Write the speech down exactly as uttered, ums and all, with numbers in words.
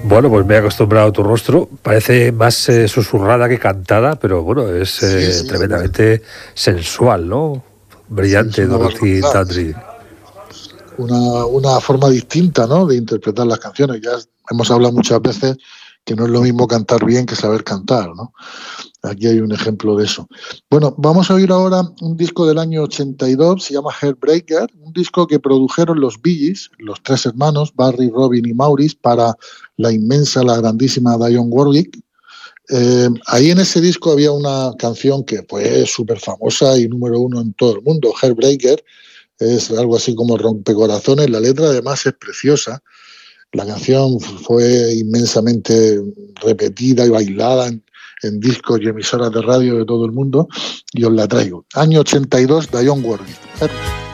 Bueno, pues me he acostumbrado a tu rostro. Parece más eh, susurrada que cantada, pero bueno, es eh, Sí, sí, tremendamente sensual, ¿no? sí, es Brillante una Dorothy barbaridad. Dandridge. Una, una forma distinta, ¿no?, de interpretar las canciones. Ya hemos hablado muchas veces que no es lo mismo cantar bien que saber cantar, ¿no? Aquí hay un ejemplo de eso. Bueno, vamos a oír ahora un disco del año ochenta y dos, se llama Heartbreaker, un disco que produjeron los Bee Gees, los tres hermanos, Barry, Robin y Maurice, para la inmensa, la grandísima Dionne Warwick. Eh, ahí en ese disco había una canción que fue súper famosa y número uno en todo el mundo, Heartbreaker. Es algo así como rompecorazones. La letra además es preciosa. La canción fue inmensamente repetida y bailada en, en discos y emisoras de radio de todo el mundo, y os la traigo. Año ochenta y dos, Dionne Warwick.